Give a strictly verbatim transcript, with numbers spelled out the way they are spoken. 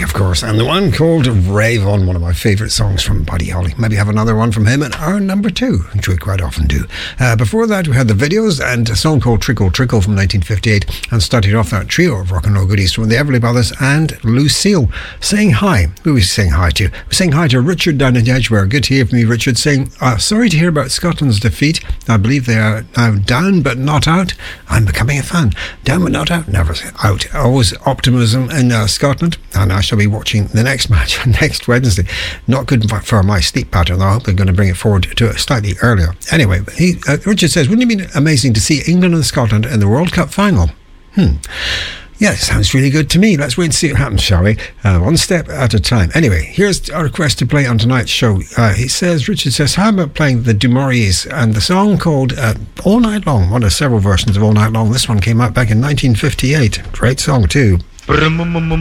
of course, and the one called Rave On, one of my favourite songs from Buddy Holly. Maybe have another one from him at our number two, which we quite often do. Uh, before that, we had the videos and a song called Trickle Trickle from nineteen fifty-eight, and started off that trio of rock and roll goodies from the Everly Brothers and Lucille. Saying hi. Who was saying hi to? We're saying hi to Richard down in Edgware. Good to hear from you, Richard. Saying, uh, sorry to hear about Scotland's defeat. I believe they are now down but not out. I'm becoming a fan. Down but not out. Never out. Always optimism in uh, Scotland. And I shall be watching the next match next Wednesday. Not good for my sleep pattern, though. I hope they're going to bring it forward to slightly earlier. Anyway, he, uh, Richard says, wouldn't it be amazing to see England and Scotland in the World Cup final? Hmm. Yeah, sounds really good to me. Let's wait and see what happens, shall we? Uh, one step at a time. Anyway, here's our request to play on tonight's show. Uh, he says, Richard says, how about playing the Du Mauriers and the song called uh, All Night Long? One of several versions of All Night Long. This one came out back in nineteen fifty-eight. Great song too.